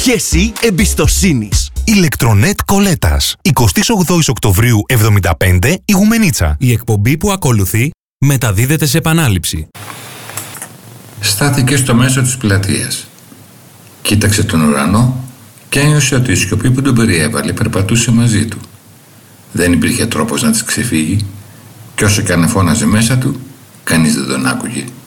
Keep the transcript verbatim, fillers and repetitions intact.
Σχέση εμπιστοσύνης. Ηλεκτρονέτ Κολέτας. εικοστή όγδοη Οκτωβρίου εβδομήντα πέντε, Ιγουμενίτσα. Η εκπομπή που ακολουθεί μεταδίδεται σε επανάληψη. Στάθηκε στο μέσο της πλατείας. Κοίταξε τον ουρανό και ένιωσε ότι η σιωπή που τον περιέβαλε περπατούσε μαζί του. Δεν υπήρχε τρόπος να της ξεφύγει και όσο και αν φώναζε μέσα του, κανείς δεν τον άκουγε.